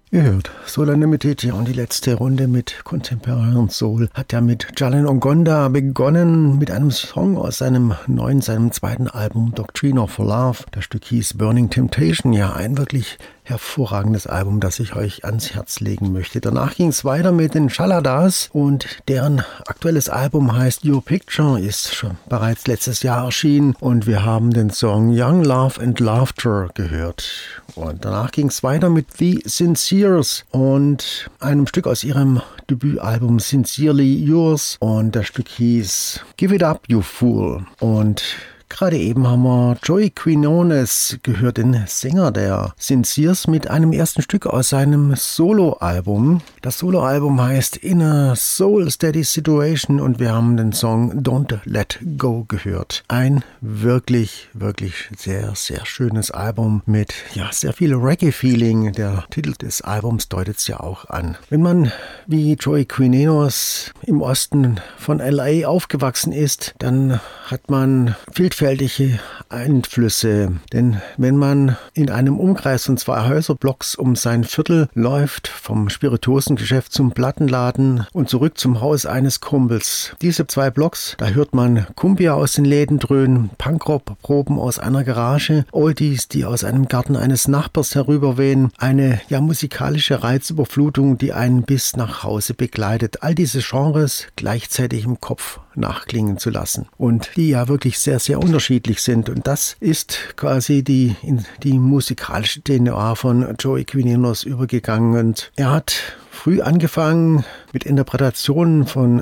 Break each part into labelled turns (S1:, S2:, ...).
S1: Ihr hört Soul Unlimited, ja, und die letzte Runde mit Contemporary Soul hat ja mit Jalen Ongonda begonnen, mit einem Song aus seinem zweiten Album Doctrine of Love. Das Stück hieß Burning Temptation, ja, ein wirklich hervorragendes Album, das ich euch ans Herz legen möchte. Danach ging es weiter mit den Shaladas und deren aktuelles Album heißt Your Picture, ist schon bereits letztes Jahr erschienen und wir haben den Song Young Love and Laughter gehört. Und danach ging es weiter mit The Sinceres und einem Stück aus ihrem Debütalbum Sincerely Yours und das Stück hieß Give It Up, You Fool. Und gerade eben haben wir Joey Quinones gehört, den Sänger der Sinceres, mit einem ersten Stück aus seinem Soloalbum. Das Soloalbum heißt In a Soul Steady Situation und wir haben den Song Don't Let Go gehört. Ein wirklich, wirklich sehr, sehr schönes Album mit sehr viel Reggae-Feeling. Der Titel des Albums deutet es ja auch an. Wenn man wie Joey Quinones im Osten von L.A. aufgewachsen ist, dann hat man vielfältige Einflüsse. Denn wenn man in einem Umkreis von 2 Häuserblocks um sein Viertel läuft, vom Spirituosengeschäft zum Plattenladen und zurück zum Haus eines Kumpels. Diese 2 Blocks, da hört man Cumbia aus den Läden dröhnen, Punkrock-Proben aus einer Garage, Oldies, die aus einem Garten eines Nachbars herüberwehen, eine musikalische Reizüberflutung, die einen bis nach Hause begleitet. All diese Genres gleichzeitig im Kopf nachklingen zu lassen und die ja wirklich sehr, sehr unterschiedlich sind. Und das ist quasi die musikalische DNA von Joey Quinones übergegangen. Und er hat früh angefangen mit Interpretationen von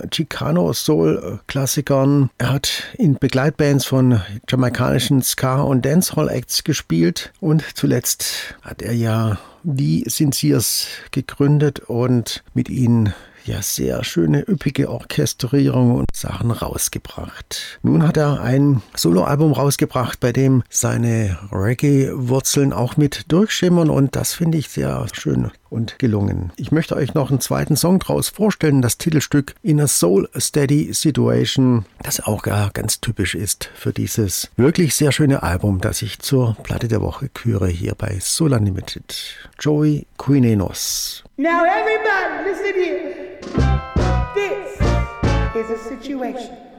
S1: Chicano-Soul-Klassikern. Er hat in Begleitbands von jamaikanischen Ska- und Dancehall-Acts gespielt und zuletzt hat er ja die Sinceres gegründet und mit ihnen sehr schöne, üppige Orchestrierung und Sachen rausgebracht. Nun hat er ein Soloalbum rausgebracht, bei dem seine Reggae-Wurzeln auch mit durchschimmern und das finde ich sehr schön und gelungen. Ich möchte euch noch einen zweiten Song draus vorstellen, das Titelstück In a Soul Steady Situation, das auch ganz typisch ist für dieses wirklich sehr schöne Album, das ich zur Platte der Woche küre hier bei Soul Unlimited. Joey Quinones.
S2: Now everybody listen here. This is a situation.